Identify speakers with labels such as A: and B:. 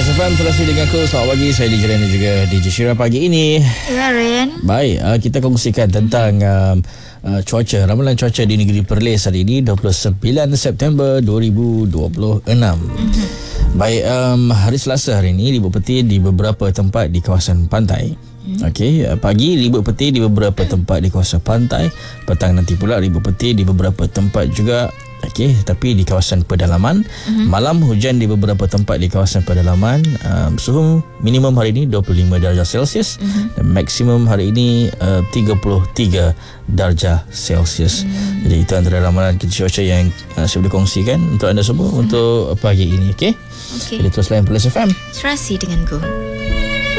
A: Plus FM, terasi dengan aku. Selamat pagi, saya DJ Ren dan juga DJ Syira pagi ini.
B: Ya, Ren.
A: Baik, kita kongsikan tentang cuaca, ramalan cuaca di negeri Perlis hari ini 29 September 2026. Baik, hari Selasa hari ini ribut petir di beberapa tempat di kawasan pantai. Okey, pagi ribut petir di beberapa tempat di kawasan pantai, petang nanti pula ribut petir di beberapa tempat juga. Okey, tapi di kawasan pedalaman. Malam hujan di beberapa tempat di kawasan pedalaman. Suhu minimum hari ini 25 darjah Celsius dan maksimum hari ini 33 darjah Celsius. Jadi itu antara ramalan cuaca yang saya boleh kongsikan untuk anda semua untuk pagi ini. Okey. Jadi terus layan Plus FM.
B: Serasi denganku.